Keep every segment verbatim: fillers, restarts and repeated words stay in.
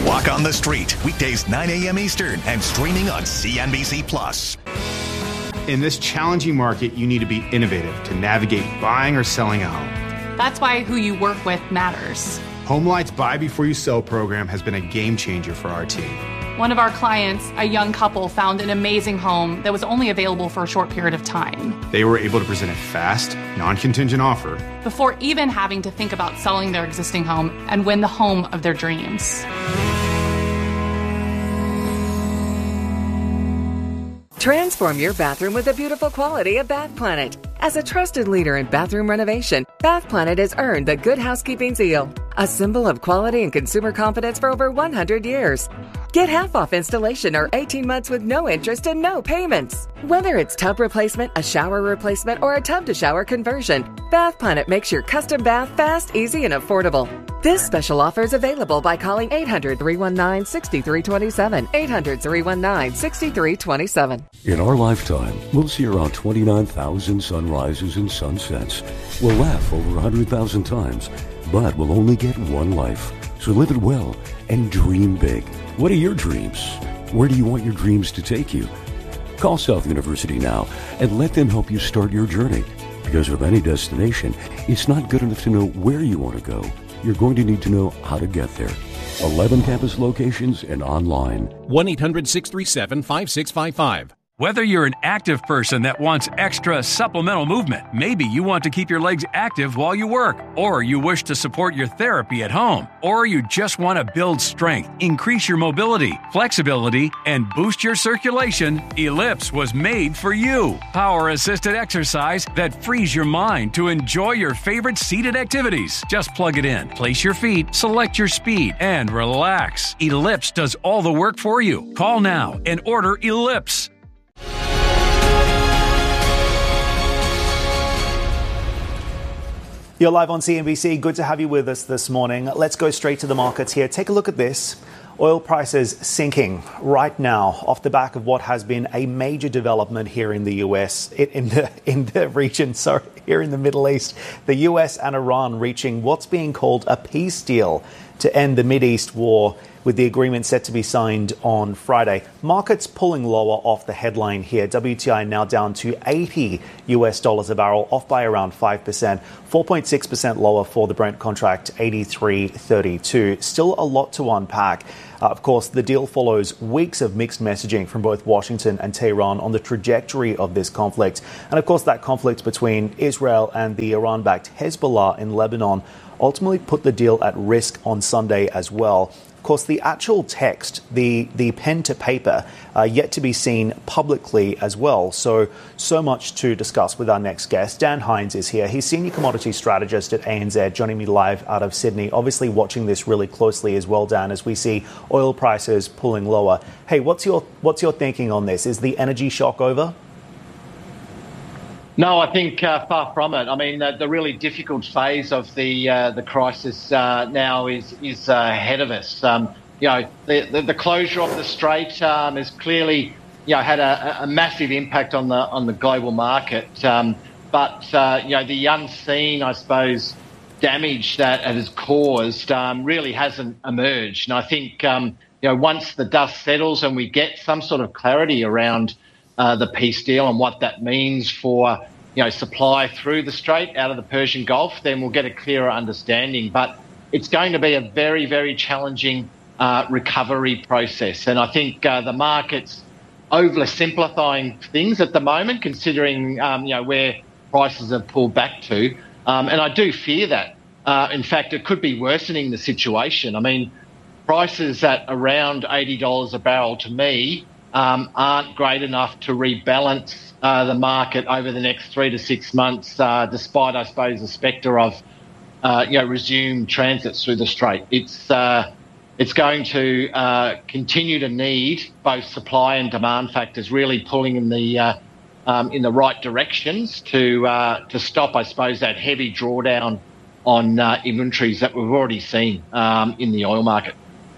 Walk on the Street, weekdays nine a.m. Eastern and streaming on C N B C Plus. In this challenging market, you need to be innovative to navigate buying or selling a home. That's why who you work with matters. HomeLight's Buy Before You Sell program has been a game changer for our team. One of our clients, a young couple, found an amazing home that was only available for a short period of time. They were able to present a fast, non-contingent offer before even having to think about selling their existing home and win the home of their dreams. Transform your bathroom with the beautiful quality of Bath Planet. As a trusted leader in bathroom renovation, Bath Planet has earned the Good Housekeeping seal, a symbol of quality and consumer confidence for over one hundred years. Get half off installation or eighteen months with no interest and no payments. Whether it's tub replacement, a shower replacement, or a tub-to-shower conversion, Bath Planet makes your custom bath fast, easy, and affordable. This special offer is available by calling eight hundred, three one nine, six three two seven, eight hundred, three one nine, six three two seven. In our lifetime, we'll see around twenty-nine thousand sunrises and sunsets. We'll laugh over one hundred thousand times, but we'll only get one life. So live it well and dream big. What are your dreams? Where do you want your dreams to take you? Call South University now and let them help you start your journey. Because with any destination, it's not good enough to know where you want to go. You're going to need to know how to get there. eleven campus locations and online. one eight hundred, six three seven, five six five five. Whether you're an active person that wants extra supplemental movement, maybe you want to keep your legs active while you work, or you wish to support your therapy at home, or you just want to build strength, increase your mobility, flexibility, and boost your circulation, Ellipse was made for you. Power-assisted exercise that frees your mind to enjoy your favorite seated activities. Just plug it in, place your feet, select your speed, and relax. Ellipse does all the work for you. Call now and order Ellipse. You're live on C N B C. Good to have you with us this morning. Let's go straight to the markets here. Take a look at this. Oil prices sinking right now off the back of what has been a major development here in the U S, in the, in the region, sorry, here in the Middle East. The U S and Iran reaching what's being called a peace deal to end the Mideast war, with the agreement set to be signed on Friday. Markets pulling lower off the headline here. W T I now down to eighty U S dollars a barrel, off by around five percent. four point six percent lower for the Brent contract, eighty-three thirty-two. Still a lot to unpack. Uh, of course, the deal follows weeks of mixed messaging from both Washington and Tehran on the trajectory of this conflict. And of course, that conflict between Israel and the Iran-backed Hezbollah in Lebanon ultimately put the deal at risk on Sunday as well. Of course, the actual text, the, the pen to paper, uh, yet to be seen publicly as well. So, so much to discuss with our next guest. Dan Hines is here. He's Senior Commodity Strategist at A N Z, joining me live out of Sydney. Obviously watching this really closely as well, Dan, as we see oil prices pulling lower. Hey, what's your, what's your thinking on this? Is the energy shock over? No, I think uh, far from it. I mean, the, the really difficult phase of the uh, the crisis uh, now is is uh, ahead of us. Um, you know, the, the the closure of the Strait um, has clearly, you know, had a, a massive impact on the on the global market. Um, but uh, you know, the unseen, I suppose, damage that it has caused um, really hasn't emerged. And I think um, you know, once the dust settles and we get some sort of clarity around Uh, the peace deal and what that means for, you know, supply through the Strait out of the Persian Gulf, then we'll get a clearer understanding. But it's going to be a very, very challenging uh, recovery process. And I think uh, the market's oversimplifying things at the moment, considering, um, you know, where prices have pulled back to. Um, and I do fear that. Uh, in fact, it could be worsening the situation. I mean, prices at around eighty dollars a barrel, to me, Um, aren't great enough to rebalance uh, the market over the next three to six months, uh, despite, I suppose, the spectre of, uh, you know, resumed transits through the Strait. It's uh, it's going to uh, continue to need both supply and demand factors really pulling in the uh, um, in the right directions to uh, to stop, I suppose, that heavy drawdown on uh, inventories that we've already seen um, in the oil market.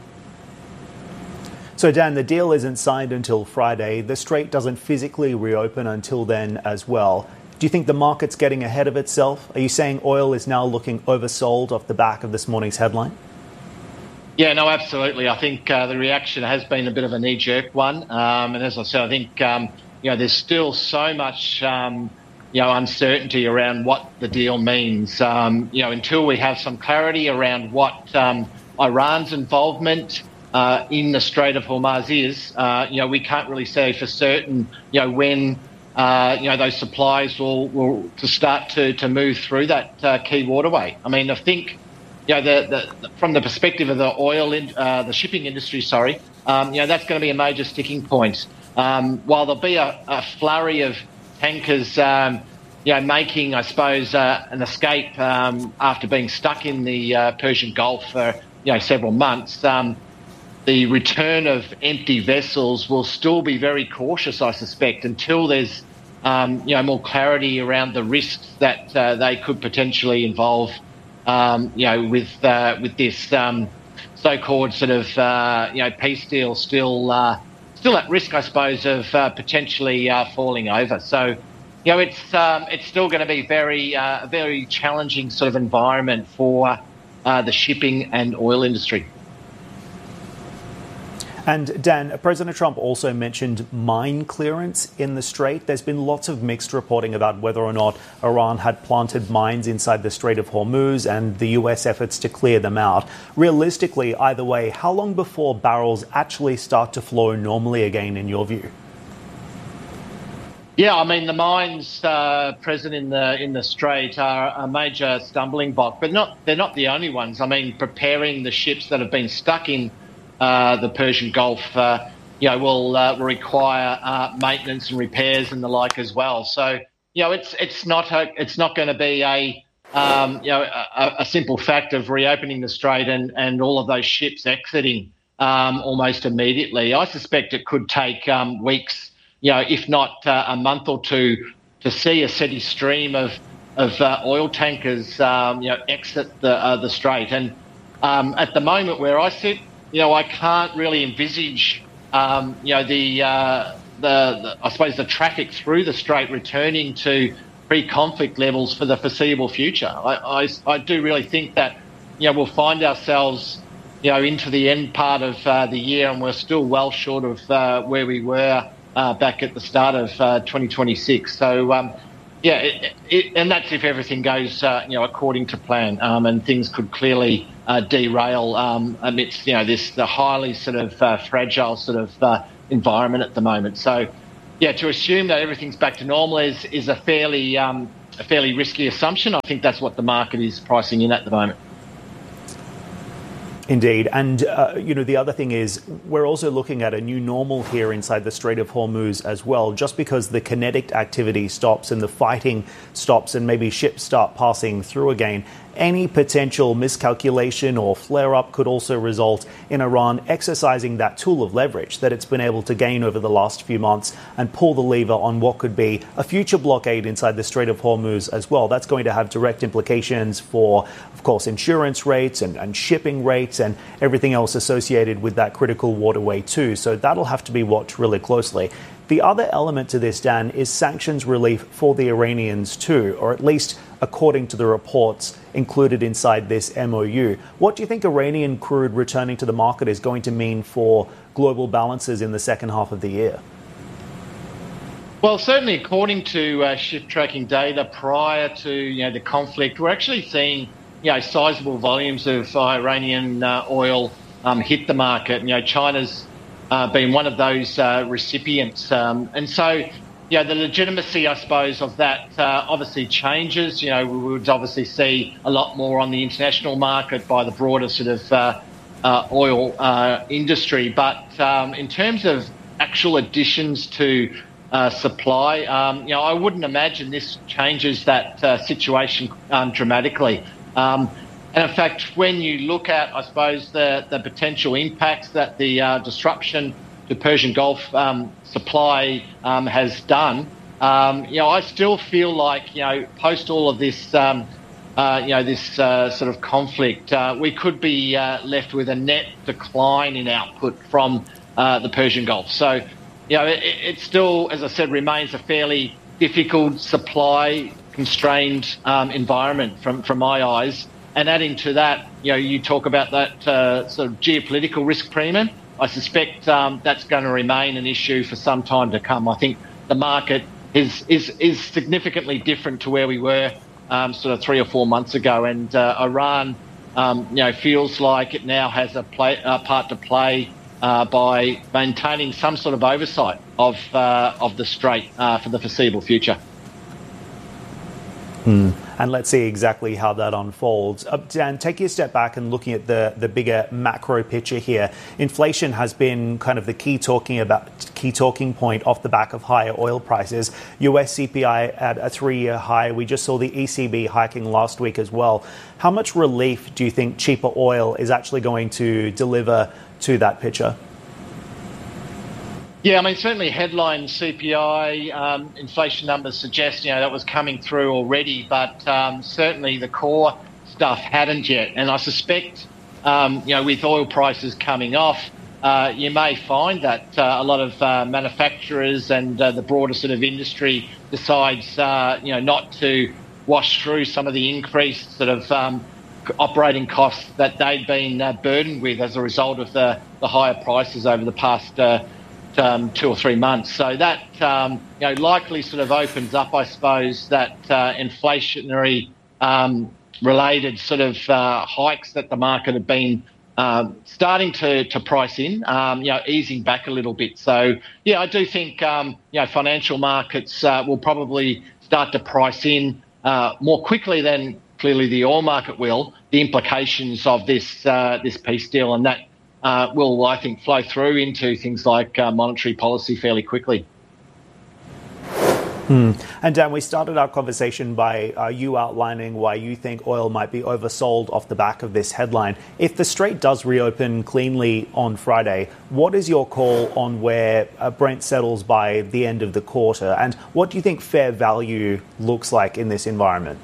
So, Dan, the deal isn't signed until Friday. The Strait doesn't physically reopen until then as well. Do you think the market's getting ahead of itself? Are you saying oil is now looking oversold off the back of this morning's headline? Yeah, no, absolutely. I think uh, the reaction has been a bit of a knee-jerk one. Um, and as I said, I think, um, you know, there's still so much, um, you know, uncertainty around what the deal means. Um, you know, until we have some clarity around what um, Iran's involvement uh, in the Strait of Hormuz is, uh, you know, we can't really say for certain, you know, when, uh, you know, those supplies will, will to start to, to move through that uh, key waterway. I mean, I think... You know, the, the, from the perspective of the oil, in, uh, the shipping industry, sorry, um, you know, that's going to be a major sticking point. Um, while there'll be a, a flurry of tankers, um, you know, making, I suppose, uh, an escape um, after being stuck in the uh, Persian Gulf for, you know, several months, um, the return of empty vessels will still be very cautious, I suspect, until there's, um, you know, more clarity around the risks that uh, they could potentially involve. Um, you know, with uh, with this um, so-called sort of uh, you know peace deal still uh, still at risk, I suppose, of uh, potentially uh, falling over. So, you know, it's um, it's still going to be very uh, a very challenging sort of environment for uh, the shipping and oil industry. And Dan, President Trump also mentioned mine clearance in the Strait. There's been lots of mixed reporting about whether or not Iran had planted mines inside the Strait of Hormuz and the U S efforts to clear them out. Realistically, either way, how long before barrels actually start to flow normally again, in your view? Yeah, I mean, the mines uh, present in the in the Strait are a major stumbling block, but not they're not the only ones. I mean, preparing the ships that have been stuck in Uh, the Persian Gulf, uh, you know, will, uh, will require uh, maintenance and repairs and the like as well. So, you know, it's it's not a, it's not going to be a um, you know a, a simple fact of reopening the Strait and, and all of those ships exiting um, almost immediately. I suspect it could take um, weeks, you know, if not uh, a month or two, to see a steady stream of of uh, oil tankers, um, you know, exit the uh, the Strait. And um, at the moment where I sit, you know, I can't really envisage, um, you know, the, uh, the, the, I suppose, the traffic through the Strait returning to pre-conflict levels for the foreseeable future. I, I, I do really think that, you know, we'll find ourselves, you know, into the end part of uh, the year, and we're still well short of uh, where we were uh, back at the start of uh, twenty twenty-six. So, um, yeah, it, it, and that's if everything goes, uh, you know, according to plan, um, and things could clearly Uh, derail um, amidst, you know, this the highly sort of uh, fragile sort of uh, environment at the moment. So, yeah, to assume that everything's back to normal is is a fairly um, a fairly risky assumption. I think that's what the market is pricing in at the moment. Indeed. And, uh, you know, the other thing is we're also looking at a new normal here inside the Strait of Hormuz as well. Just because the kinetic activity stops and the fighting stops and maybe ships start passing through again, any potential miscalculation or flare-up could also result in Iran exercising that tool of leverage that it's been able to gain over the last few months and pull the lever on what could be a future blockade inside the Strait of Hormuz as well. That's going to have direct implications for, of course, insurance rates and, and shipping rates and everything else associated with that critical waterway too. So that'll have to be watched really closely. The other element to this, Dan, is sanctions relief for the Iranians too, or at least according to the reports included inside this M O U. What do you think Iranian crude returning to the market is going to mean for global balances in the second half of the year? Well, certainly according to uh, ship tracking data prior to, you know, the conflict, we're actually seeing, you know, sizable volumes of uh, Iranian uh, oil um, hit the market. You know, China's uh, been one of those uh, recipients. Um, and so, you know, the legitimacy, I suppose, of that uh, obviously changes. You know, we would obviously see a lot more on the international market by the broader sort of uh, uh, oil uh, industry. But um, in terms of actual additions to uh, supply, um, you know, I wouldn't imagine this changes that uh, situation um, dramatically. Um, and in fact, when you look at, I suppose, the, the potential impacts that the uh, disruption to Persian Gulf um, supply um, has done, um, you know, I still feel like, you know, post all of this, um, uh, you know, this uh, sort of conflict, uh, we could be uh, left with a net decline in output from uh, the Persian Gulf. So, you know, it, it still, as I said, remains a fairly difficult supply constrained um, environment from, from my eyes. and adding to that, you know, you talk about that uh, sort of geopolitical risk premium. I suspect um, that's going to remain an issue for some time to come. I think the market is is is significantly different to where we were um, sort of three or four months ago, and uh, Iran, um, you know, feels like it now has a, play, a part to play uh, by maintaining some sort of oversight of uh, of the Strait uh, for the foreseeable future. Hmm. And let's see exactly how that unfolds. Uh, Dan, taking a step back and looking at the, the bigger macro picture here, inflation has been kind of the key talking about key talking point off the back of higher oil prices. U S C P I at a three-year high. We just saw the E C B hiking last week as well. How much relief do you think cheaper oil is actually going to deliver to that picture? Yeah, I mean, certainly headline C P I um, inflation numbers suggest, you know, that was coming through already, but um, certainly the core stuff hadn't yet. And I suspect, um, you know, with oil prices coming off, uh, you may find that uh, a lot of uh, manufacturers and uh, the broader sort of industry decides, uh, you know, not to wash through some of the increased sort of um, operating costs that they'd been uh, burdened with as a result of the, the higher prices over the past uh Um, two or three months. So that, um, you know, likely sort of opens up, I suppose, that uh, inflationary um, related sort of uh, hikes that the market have been um, starting to, to price in, um, you know, easing back a little bit. So, yeah, I do think, um, you know, financial markets uh, will probably start to price in uh, more quickly than clearly the oil market will, the implications of this, uh, this peace deal, and that Uh, will, I think, flow through into things like uh, monetary policy fairly quickly. Hmm. And Dan, we started our conversation by uh, you outlining why you think oil might be oversold off the back of this headline. If the Strait does reopen cleanly on Friday, what is your call on where uh, Brent settles by the end of the quarter? And what do you think fair value looks like in this environment?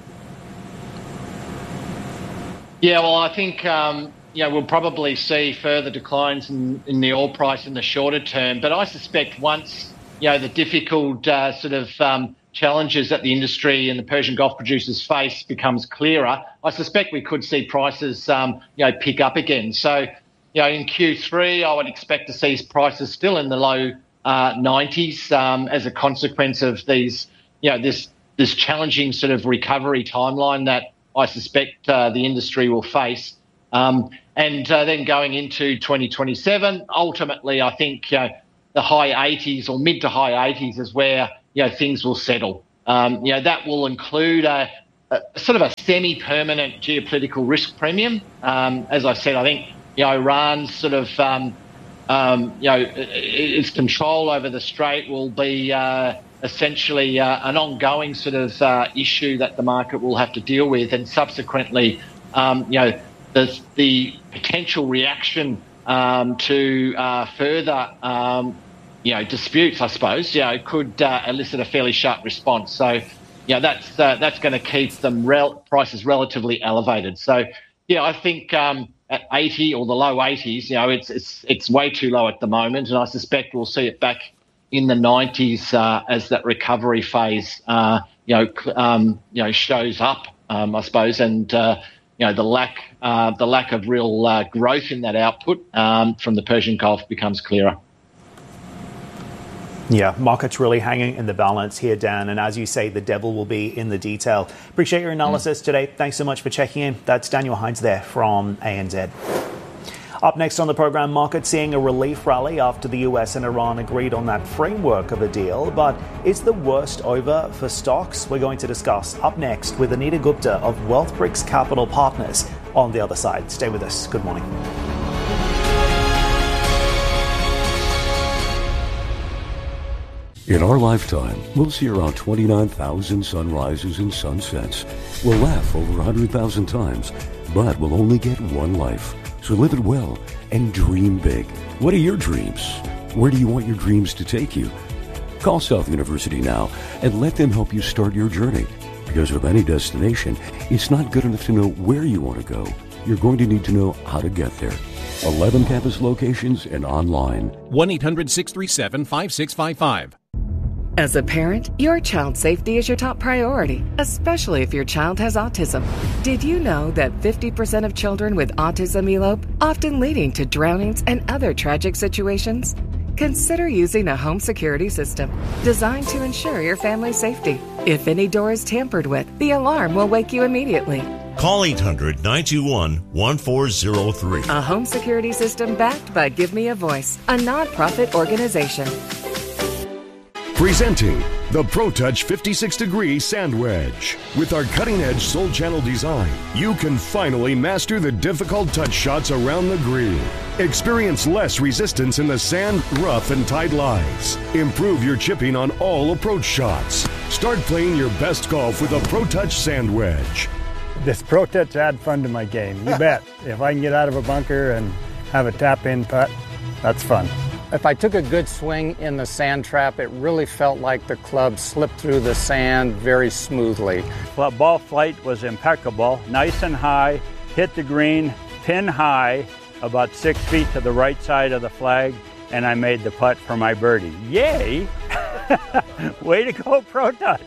Yeah, well, I think... Um, You know, we'll probably see further declines in, in the oil price in the shorter term. But I suspect once, you know, the difficult uh, sort of um, challenges that the industry and the Persian Gulf producers face becomes clearer, I suspect we could see prices, um, you know, pick up again. So, you know, in Q three, I would expect to see prices still in the low uh, nineties um, as a consequence of these, you know, this this challenging sort of recovery timeline that I suspect uh, the industry will face. Um, and uh, then going into twenty twenty-seven, ultimately, I think, you know, the high eighties or mid to high eighties is where, you know, things will settle. Um, you know, that will include a, a sort of a semi-permanent geopolitical risk premium. Um, as I said, I think, you know, Iran's sort of, um, um, you know, its control over the Strait will be uh, essentially uh, an ongoing sort of uh, issue that the market will have to deal with, and subsequently, um, you know, The, the potential reaction um, to uh, further, um, you know, disputes, I suppose, you know, could uh, elicit a fairly sharp response. So, you know, that's uh, that's going to keep them rel- prices relatively elevated. So, yeah, I think um, at eighty or the low eighties, you know, it's it's it's way too low at the moment, and I suspect we'll see it back in the nineties uh, as that recovery phase, uh, you know, um, you know, shows up, um, I suppose, and uh, you know, the lack uh, the lack of real uh, growth in that output um, from the Persian Gulf becomes clearer. Yeah, market's really hanging in the balance here, Dan. And as you say, the devil will be in the detail. Appreciate your analysis mm. today. Thanks so much for checking in. That's Daniel Hines there from A N Z. Up next on the program, market seeing a relief rally after the U S and Iran agreed on that framework of a deal. But is the worst over for stocks? We're going to discuss up next with Anita Gupta of Wealthbricks Capital Partners on the other side. Stay with us. Good morning. In our lifetime, we'll see around twenty-nine thousand sunrises and sunsets. We'll laugh over one hundred thousand times, but we'll only get one life. So live it well and dream big. What are your dreams? Where do you want your dreams to take you? Call South University now and let them help you start your journey. Because with any destination, it's not good enough to know where you want to go. You're going to need to know how to get there. eleven campus locations and online. one eight hundred six three seven five six five five. As a parent, your child's safety is your top priority, especially if your child has autism. Did you know that fifty percent of children with autism elope, often leading to drownings and other tragic situations? Consider using a home security system designed to ensure your family's safety. If any door is tampered with, the alarm will wake you immediately. Call eight hundred, nine two one, one four zero three. A home security system backed by Give Me a Voice, a nonprofit organization. Presenting the ProTouch fifty-six degree Sand Wedge. With our cutting-edge Soul Channel design, you can finally master the difficult touch shots around the green. Experience less resistance in the sand, rough, and tight lies. Improve your chipping on all approach shots. Start playing your best golf with a ProTouch Sand Wedge. This ProTouch add fun to my game, you bet. If I can get out of a bunker and have a tap-in putt, that's fun. If I took a good swing in the sand trap, it really felt like the club slipped through the sand very smoothly. Well, ball flight was impeccable, nice and high, hit the green, pin high, about six feet to the right side of the flag, and I made the putt for my birdie. Yay! Way to go, ProTouch!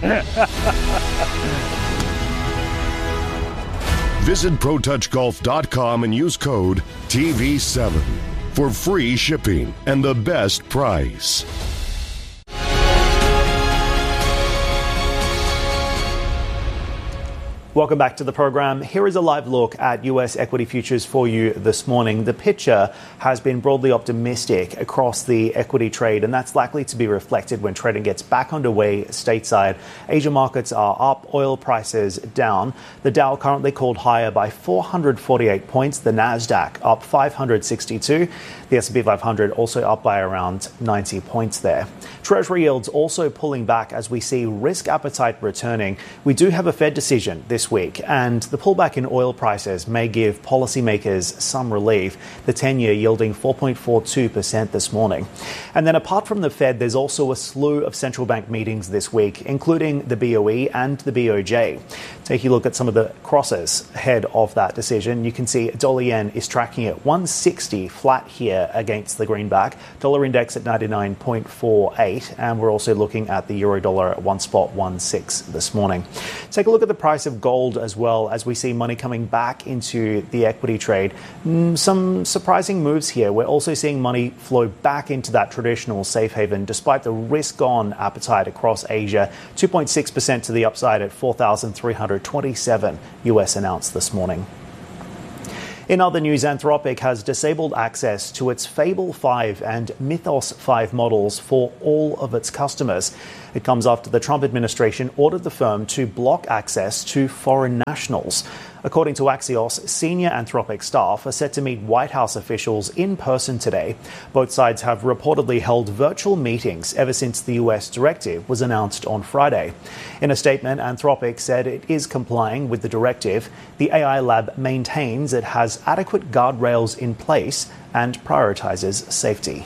Visit Pro Touch Golf dot com and use code T V seven for free shipping and the best price. Welcome back to the program. Here is a live look at U S equity futures for you this morning. The picture has been broadly optimistic across the equity trade, and that's likely to be reflected when trading gets back underway stateside. Asia markets are up, oil prices down. The Dow currently called higher by four hundred forty-eight points. The Nasdaq up five hundred sixty-two. The S and P five hundred also up by around ninety points there. Treasury yields also pulling back as we see risk appetite returning. We do have a Fed decision this week, and the pullback in oil prices may give policymakers some relief. The ten-year yielding four point four two percent this morning. And then apart from the Fed, there's also a slew of central bank meetings this week, including the B O E and the B O J. Taking a look at some of the crosses ahead of that decision, you can see dollar yen is tracking at one sixty flat here against the greenback. Dollar index at ninety-nine point four eight, and we're also looking at the euro dollar at one spot one six this morning. Take a look at the price of gold as well, as we see money coming back into the equity trade. Mm, some surprising moves here. We're also seeing money flow back into that traditional safe haven despite the risk-on appetite across Asia. two point six percent to the upside at four thousand three hundred twenty-seven U S announced this morning. In other news, Anthropic has disabled access to its Fable five and Mythos five models for all of its customers. It comes after the Trump administration ordered the firm to block access to foreign nationals. According to Axios, senior Anthropic staff are set to meet White House officials in person today. Both sides have reportedly held virtual meetings ever since the U S directive was announced on Friday. In a statement, Anthropic said it is complying with the directive. The A I lab maintains it has adequate guardrails in place and prioritizes safety.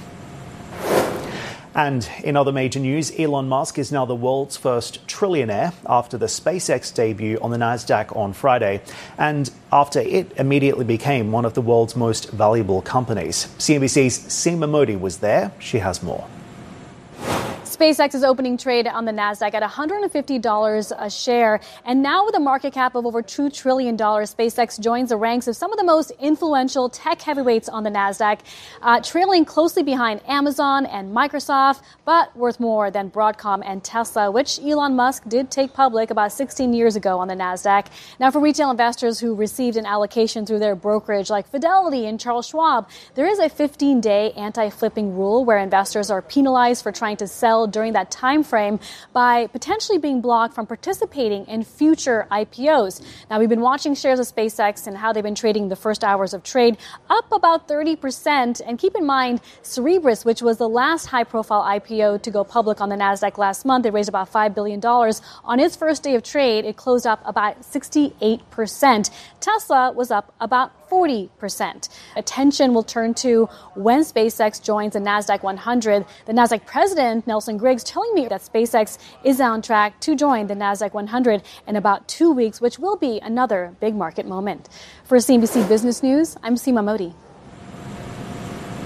And in other major news, Elon Musk is now the world's first trillionaire after the SpaceX debut on the Nasdaq on Friday, and after it immediately became one of the world's most valuable companies. C N B C's Seema Modi was there. She has more. SpaceX is opening trade on the Nasdaq at one hundred fifty dollars a share. And now with a market cap of over two trillion dollars, SpaceX joins the ranks of some of the most influential tech heavyweights on the Nasdaq, uh, trailing closely behind Amazon and Microsoft, but worth more than Broadcom and Tesla, which Elon Musk did take public about sixteen years ago on the Nasdaq. Now, for retail investors who received an allocation through their brokerage like Fidelity and Charles Schwab, there is a fifteen-day anti-flipping rule where investors are penalized for trying to sell during that time frame by potentially being blocked from participating in future I P Os. Now, we've been watching shares of SpaceX and how they've been trading the first hours of trade, up about thirty percent. And keep in mind, Cerebras, which was the last high-profile I P O to go public on the Nasdaq last month, it raised about five billion dollars. On its first day of trade, it closed up about sixty-eight percent. Tesla was up about forty percent. Attention will turn to when SpaceX joins the Nasdaq one hundred. The Nasdaq president, Nelson Griggs, telling me that SpaceX is on track to join the Nasdaq one hundred in about two weeks, which will be another big market moment. For C N B C Business News, I'm Seema Modi.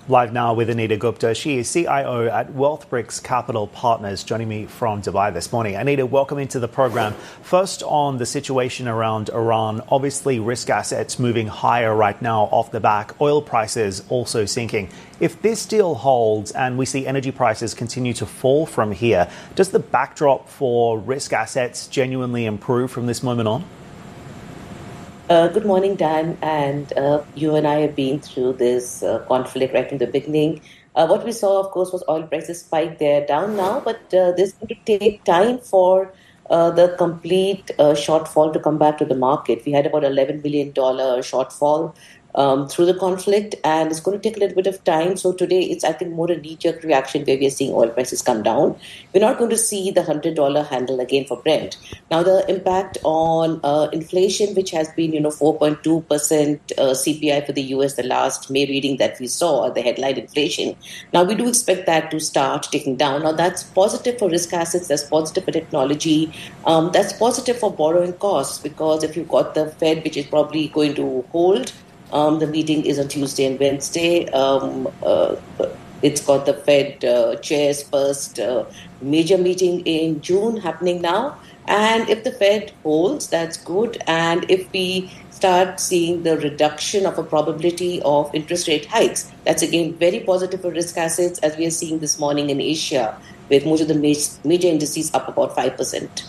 Live now with Anita Gupta. She is C I O at WealthBricks Capital Partners, joining me from Dubai this morning. Anita, welcome into the program. First, on the situation around Iran, obviously risk assets moving higher right now off the back, oil prices also sinking. If this deal holds and we see energy prices continue to fall from here, does the backdrop for risk assets genuinely improve from this moment on? Uh, good morning, Dan. And uh, you and I have been through this uh, conflict right from the beginning. Uh, what we saw, of course, was oil prices spike. They're down now, but uh, this is going to take time for uh, the complete uh, shortfall to come back to the market. We had about eleven billion dollars shortfall um, through the conflict, and it's going to take a little bit of time. So today, it's, I think, more a knee-jerk reaction where we are seeing oil prices come down. We're not going to see the one hundred dollars handle again for Brent. Now, the impact on uh, inflation, which has been, you know, four point two percent uh, C P I for the U S, the last May reading that we saw, the headline inflation. Now, we do expect that to start ticking down. Now, that's positive for risk assets. That's positive for technology. Um, that's positive for borrowing costs, because if you've got the Fed, which is probably going to hold, um, the meeting is on Tuesday and Wednesday. Um, uh, It's got the Fed uh, chair's first uh, major meeting in June happening now. And if the Fed holds, that's good. And if we start seeing the reduction of a probability of interest rate hikes, that's again very positive for risk assets, as we are seeing this morning in Asia, with most of the major indices up about five percent.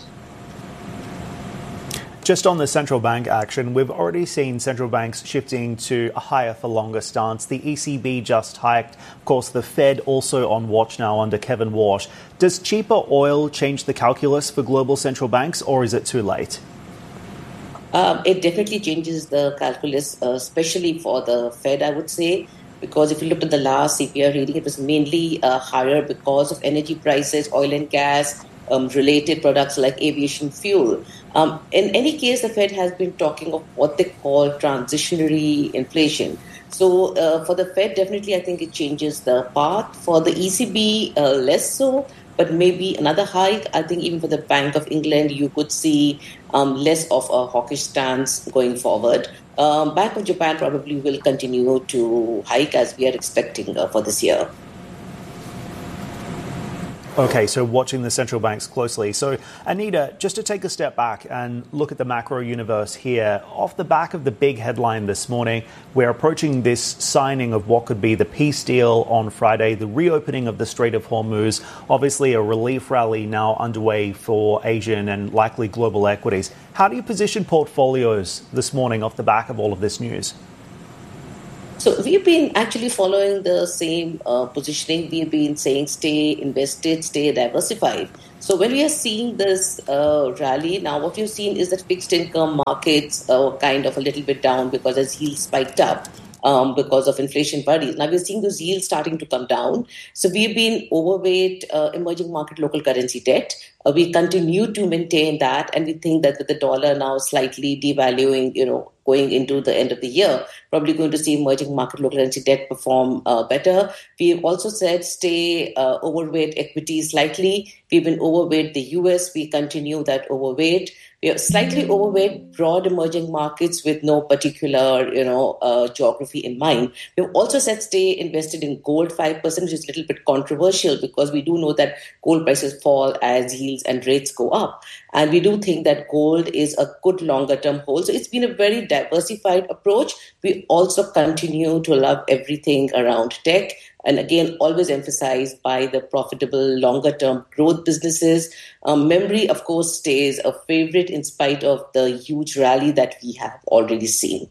Just on the central bank action, we've already seen central banks shifting to a higher for longer stance. The E C B just hiked. Of course, the Fed also on watch now under Kevin Warsh. Does cheaper oil change the calculus for global central banks, or is it too late? Um, it definitely changes the calculus, uh, especially for the Fed, I would say, because if you looked at the last C P I reading, it was mainly uh, higher because of energy prices, oil and gas, Um, related products like aviation fuel. Um, in any case, the Fed has been talking of what they call transitionary inflation. So uh, for the Fed, definitely, I think it changes the path. For the E C B, uh, less so, but maybe another hike. I think even for the Bank of England, you could see um, less of a hawkish stance going forward. Um, Bank of Japan probably will continue to hike, as we are expecting uh, for this year. Okay, so watching the central banks closely. So, Anita, just to take a step back and look at the macro universe here, off the back of the big headline this morning, we're approaching this signing of what could be the peace deal on Friday, the reopening of the Strait of Hormuz, obviously a relief rally now underway for Asian and likely global equities. How do you position portfolios this morning off the back of all of this news? So we've been actually following the same uh, positioning. We've been saying stay invested, stay diversified. So when we are seeing this uh, rally, now what you've seen is that fixed income markets are kind of a little bit down because as yields spiked up um, because of inflation worries. Now we're seeing those yields starting to come down. So we've been overweight uh, emerging market local currency debt. Uh, we continue to maintain that, and we think that with the dollar now slightly devaluing, you know, going into the end of the year, probably going to see emerging market local currency debt perform uh, better. We've also said stay uh, overweight equity slightly. We've been overweight the U S. We continue that overweight. We are slightly overweight broad emerging markets with no particular, you know, uh, geography in mind. We've also said stay invested in gold five percent, which is a little bit controversial because we do know that gold prices fall as yields and rates go up. And we do think that gold is a good longer term hold. So it's been a very diversified approach. We also continue to love everything around tech. And again, always emphasized by the profitable longer term growth businesses. Um, memory, of course, stays a favorite in spite of the huge rally that we have already seen.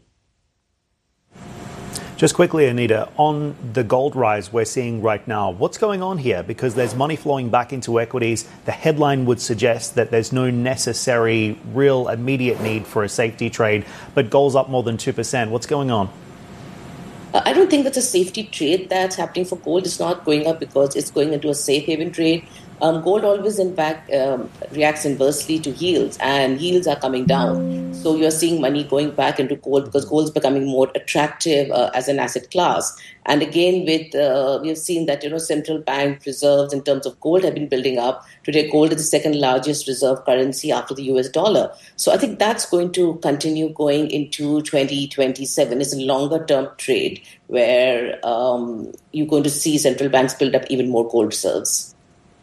Just quickly, Anita, on the gold rise we're seeing right now, what's going on here? Because there's money flowing back into equities. The headline would suggest that there's no necessary real immediate need for a safety trade, but gold's up more than two percent. What's going on? I don't think that's a safety trade that's happening for gold. It's not going up because it's going into a safe haven trade. Um, gold always, in fact, um, reacts inversely to yields, and yields are coming down. So you're seeing money going back into gold because gold is becoming more attractive uh, as an asset class. And again, with uh, we've seen that you know central bank reserves in terms of gold have been building up. Today, gold is the second largest reserve currency after the U S dollar. So I think that's going to continue going into twenty twenty-seven. It's a longer term trade where um, you're going to see central banks build up even more gold reserves.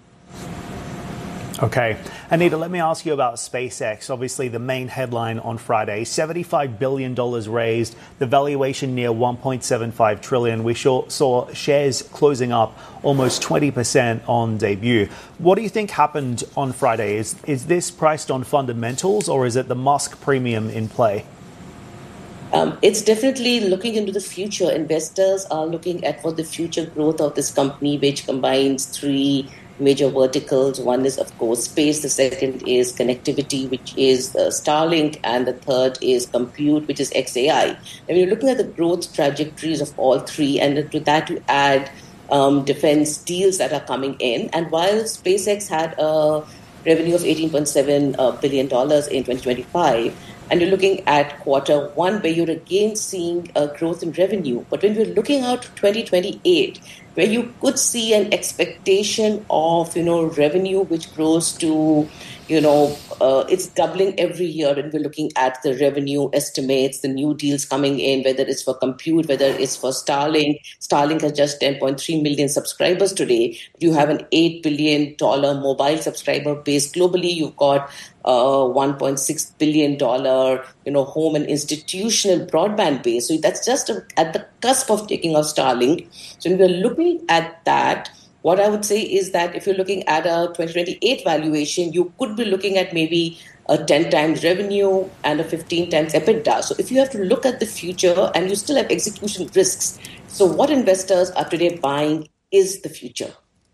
Okay. Anita, let me ask you about SpaceX. Obviously, the main headline on Friday, seventy-five billion dollars raised, the valuation near one point seven five trillion dollars. We saw shares closing up almost twenty percent on debut. What do you think happened on Friday? Is, is this priced on fundamentals, or is it the Musk premium in play? Um, it's definitely looking into the future. Investors are looking at what the future growth of this company, which combines three major verticals. One is, of course, space. The second is connectivity, which is uh, Starlink. And the third is compute, which is X A I. And when you're looking at the growth trajectories of all three, and to that you add um, defense deals that are coming in. And while SpaceX had a revenue of eighteen point seven billion dollars in twenty twenty-five, and you're looking at quarter one, where you're again seeing a growth in revenue. But when we're looking out to twenty twenty-eight, where you could see an expectation of, you know, revenue which grows to, you know, uh, it's doubling every year when we're looking at the revenue estimates, the new deals coming in, whether it's for compute, whether it's for Starlink. Starlink has just ten point three million subscribers today. You have an eight billion dollars mobile subscriber base globally. You've got uh, one point six billion dollars, you know, home and institutional broadband base. So that's just a, at the cusp of taking off Starlink. So when we're looking at that, what I would say is that if you're looking at a twenty twenty-eight valuation, you could be looking at maybe a ten times revenue and a fifteen times EBITDA. So if you have to look at the future and you still have execution risks, so what investors are today buying is the future.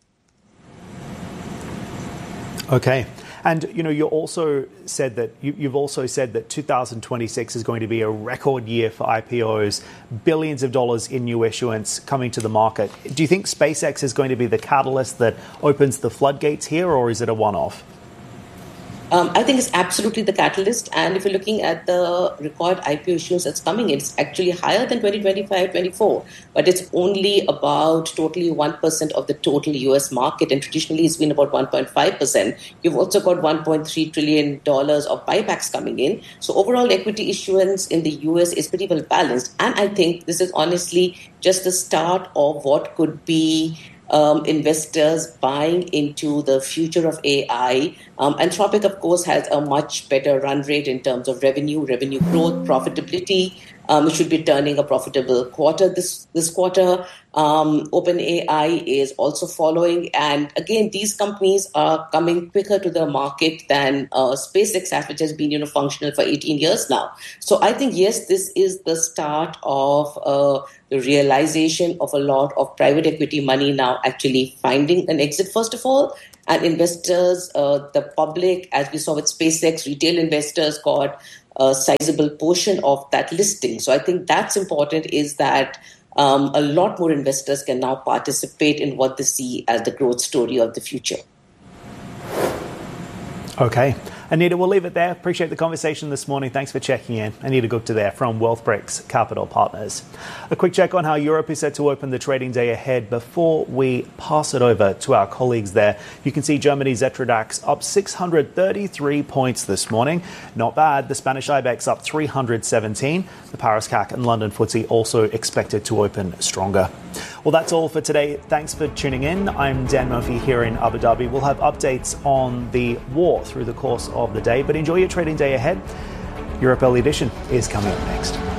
Okay. And, you know, you also said that you, you've also said that two thousand twenty-six is going to be a record year for I P Os, billions of dollars in new issuance coming to the market. Do you think SpaceX is going to be the catalyst that opens the floodgates here, or is it a one-off? Um, I think it's absolutely the catalyst. And if you're looking at the record I P O issuance that's coming in, it's actually higher than twenty twenty-five twenty-four. But it's only about totally one percent of the total U S market. And traditionally, it's been about one point five percent. You've also got one point three trillion dollars of buybacks coming in. So overall equity issuance in the U S is pretty well balanced. And I think this is honestly just the start of what could be Um, investors buying into the future of A I. Um, Anthropic, of course, has a much better run rate in terms of revenue, revenue growth, profitability. Um, it should be turning a profitable quarter this this quarter. Um, OpenAI is also following. And again, these companies are coming quicker to the market than uh, SpaceX, which has been you know, functional for eighteen years now. So I think, yes, this is the start of uh, the realization of a lot of private equity money now actually finding an exit, first of all. And investors, uh, the public, as we saw with SpaceX, retail investors got a sizable portion of that listing. So I think that's important, is that um, a lot more investors can now participate in what they see as the growth story of the future. Okay. Anita, we'll leave it there. Appreciate the conversation this morning. Thanks for checking in. Anita Gupta there from WealthBricks Capital Partners. A quick check on how Europe is set to open the trading day ahead before we pass it over to our colleagues there. You can see Germany's Xetra DAX up six hundred thirty-three points this morning. Not bad. The Spanish IBEX up three hundred seventeen. The Paris C A C and London F T S E also expected to open stronger. Well, that's all for today. Thanks for tuning in. I'm Dan Murphy here in Abu Dhabi. We'll have updates on the war through the course of the day, but enjoy your trading day ahead. Europe Early Edition is coming up next.